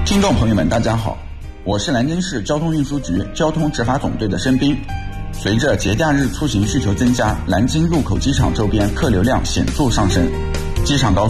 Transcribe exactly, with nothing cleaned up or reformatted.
听众朋友们大家好，我是南京市交通运输局交通执法总队的申斌。随着节假日出行需求增加，南京禄口机场周边客流量显著上升，机场高速